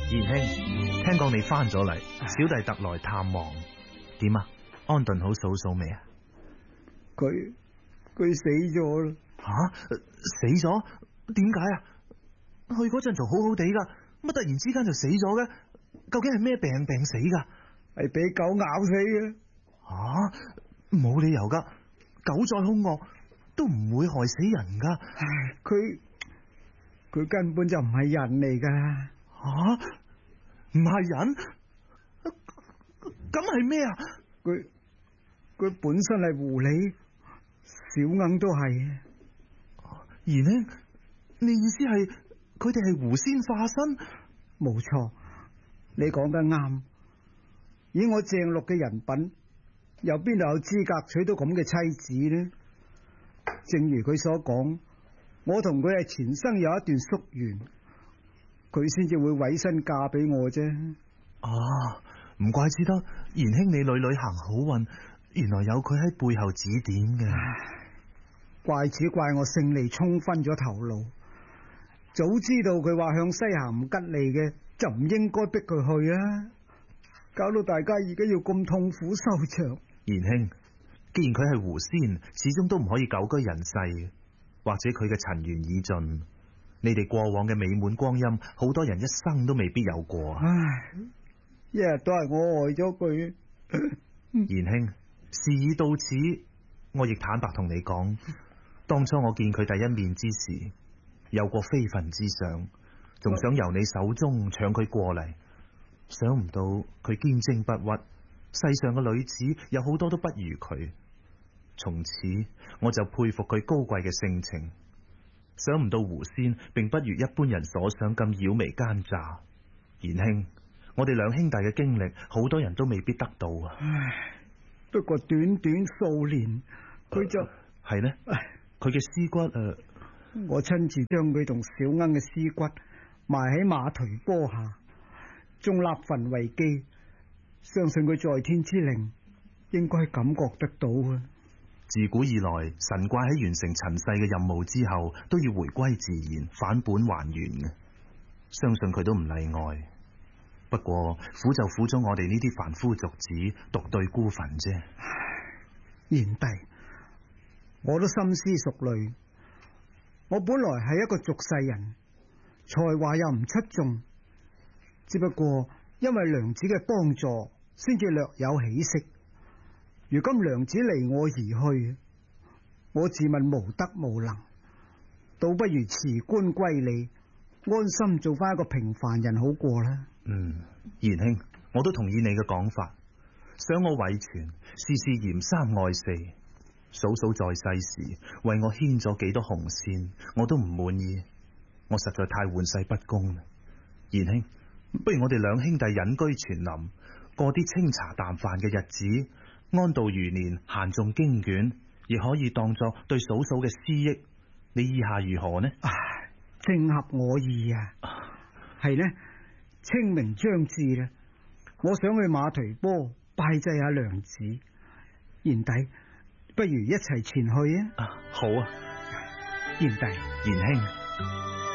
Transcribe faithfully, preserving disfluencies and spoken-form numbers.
賢兄，聽講你翻咗嚟，小弟特來探望。點啊？安頓好嫂嫂未啊？ 佢佢死咗啦！ 吓、啊，死咗？點解啊？去嗰陣仲好好地噶，乜突然之間就死咗嘅？究竟係咩病病死噶？ 係俾狗咬死嘅。 吓、啊，冇理由噶，狗再兇惡都唔會害死人噶。 佢佢根本就唔係人嚟噶。 吓、啊，唔係人？咁係咩啊？ 佢佢本身係狐狸，小鶯都係。 賢兄，你意思係佢哋係狐仙化身？ 冇錯，你講得啱。以我鄭六嘅人品，又邊度有資格娶到咁嘅妻子呢？正如佢所講，我同佢係前生有一段宿緣，佢先至會委身嫁俾我啫。 啊，唔怪之得賢兄你屢屢行好運，原來有佢喺背後指點嘅。 怪只怪我勝利沖昏咗頭腦，早知道佢話向西行唔吉利嘅，就唔應該逼佢去啊！搞到大家而家要咁痛苦收場。 賢兄，既然佢係狐仙，始終都唔可以久居人世，或者佢嘅塵緣已盡，你哋過往嘅美滿光陰，好多人一生都未必有過。 唉，一日都係我害咗佢。 賢兄，事已到此，我亦坦白同你講，當初我見佢第一面之時，有過非分之想，仲想由你手中搶佢過嚟，想唔到佢堅貞不屈，世上嘅女子有好多都不如佢，從此我就佩服佢高貴嘅性情。想唔到狐仙並不如一般人所想咁妖媚奸詐。賢兄，我哋兩兄弟嘅經歷，好多人都未必得到啊。 唉，不過短短數年，佢就係呢？佢嘅屍骨誒，呃、 我親自將佢同小鶯嘅屍骨埋喺馬忒坡下，仲立墳為記。相信佢在天之靈應該感覺得到啊。 自古以來，神怪喺完成塵世嘅任務之後，都要回歸自然，返本還原嘅。相信佢都唔例外。不過苦就苦咗我哋呢啲凡夫俗子，獨對孤墳啫。 賢弟，我都深思熟慮。我本來係一個俗世人，才華又唔出眾，只不過因為娘子嘅幫助，先至略有起色。如今娘子離我而去，我自問無德無能，倒不如辭官歸里，安心做翻一個平凡人好過啦。 嗯，賢兄，我都同意你嘅講法。想我遺傳，事事嫌三愛四。嫂嫂在世時為我牽咗幾多紅線，我都唔滿意。我實在太玩世不恭啦。賢兄，不如我哋兩兄弟隱居泉林，過啲清茶淡飯嘅日子，安度餘年，閒誦經卷，亦可以當作對嫂嫂嘅私益。你意下如何呢？ 唉，正合我意啊！係呢，清明將至啦，我想去馬忒坡拜祭下娘子。賢弟，不如一齊前去啊！ 啊，好啊， 賢弟， 賢兄。